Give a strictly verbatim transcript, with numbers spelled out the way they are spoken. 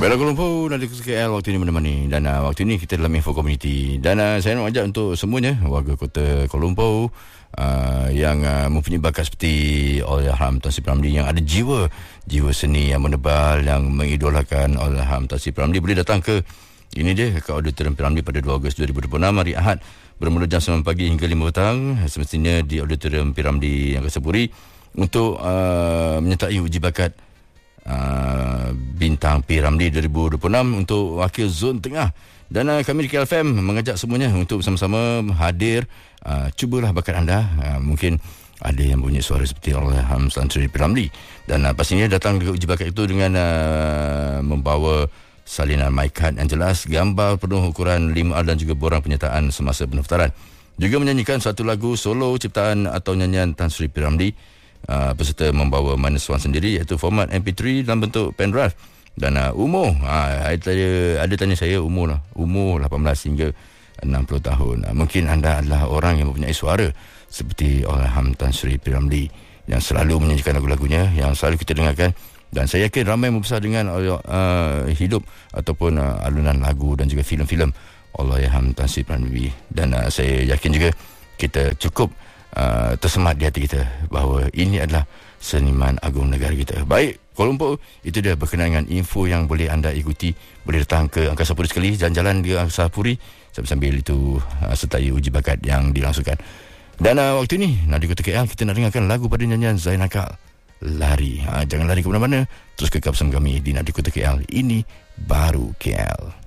Bella Kuala Lumpur dari K L waktu ini menemani. Dan uh, waktu ini kita dalam Info Community. Dan uh, saya nak ajak untuk semuanya warga kota Kuala Lumpur uh, yang uh, mempunyai bakat seperti Allahyarham Tan Sri P. Ramlee, yang ada jiwa jiwa seni yang menebal, yang mengidolakan Allahyarham Tan Sri P. Ramlee, boleh datang ke ini dia ke Auditorium P. Ramlee pada dua Ogos dua ribu dua puluh enam hari Ahad, bermula jam sembilan pagi hingga lima petang, semestinya di Auditorium P. Ramlee yang Kesepuri, untuk uh, menyertai uji bakat Uh, bintang P. Ramlee dua ribu dua puluh enam untuk wakil zon tengah. Dan uh, kami di K L F M mengajak semuanya untuk bersama-sama hadir. uh, Cubalah bakat anda. uh, Mungkin ada yang punya suara seperti Allahyarham Tan Sri P. Ramlee. Dan uh, pastinya datang ke uji bakat itu dengan uh, membawa salinan mic card yang jelas, gambar penuh ukuran lima A dan juga borang penyertaan semasa pendaftaran. Juga menyanyikan satu lagu solo ciptaan atau nyanyian Tan Sri P. Ramlee. Uh, peserta membawa minus one sendiri, iaitu format M P three dalam bentuk pendrive. Dan uh, umur, uh, ada, tanya, ada tanya saya umur lah, umur lapan belas hingga enam puluh tahun. Uh, mungkin anda adalah orang yang mempunyai suara seperti Allahyarham Tan Sri P. Ramlee yang selalu menyanyikan lagu-lagunya yang selalu kita dengarkan. Dan saya yakin ramai membesar dengan uh, hidup ataupun uh, alunan lagu dan juga filem-filem Allahyarham Tan Sri P. Ramlee. Dan uh, saya yakin juga kita cukup Uh, tersemat di hati kita bahawa ini adalah seniman agung negara kita. Baik, Kuala Lumpur, itu dia berkenaan dengan info yang boleh anda ikuti. Boleh datang ke Angkasa Puri sekali, jalan-jalan di Angkasa Puri sambil-sambil itu uh, sertai uji bakat yang dilangsungkan. Dan uh, waktu ini Nadi Kota K L, kita nak dengarkan lagu pada nyanyian Zain Akal, Lari. uh, Jangan lari ke mana-mana, terus kekal bersama kami di Nadi Kota K L. Ini baru K L.